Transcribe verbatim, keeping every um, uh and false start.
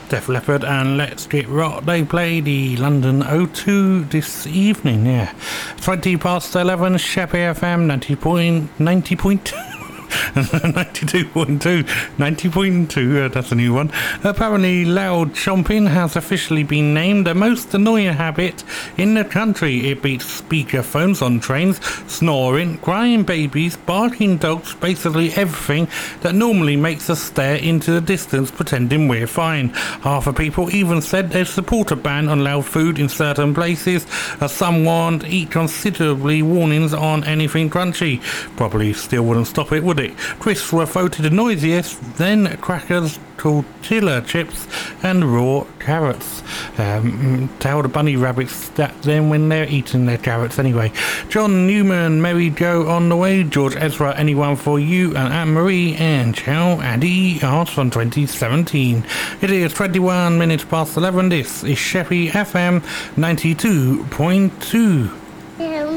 Def Leppard and Let's Get Rock. They play the London O two this evening, yeah. twenty past eleven, Sheppey F M, ninety point, ninety point two. ninety-two point two, ninety point two, uh, that's a new one. Apparently loud chomping has officially been named the most annoying habit in the country. It beats speakerphones on trains, snoring, crying babies, barking dogs, basically everything that normally makes us stare into the distance pretending we're fine. Half of people even said they'd support a ban on loud food in certain places, as some warned eat considerably warnings on anything crunchy. Probably still wouldn't stop it, would it? Crisps were voted the noisiest, then crackers, tortilla chips and raw carrots. Um, tell the bunny rabbits that then when they're eating their carrots anyway. John Newman, Mary Jo on the way, George Ezra, Anyone for You, and Anne-Marie, and Chow Addy Arts from twenty seventeen. It is twenty-one minutes past eleven. This is Sheppey F M ninety-two point two.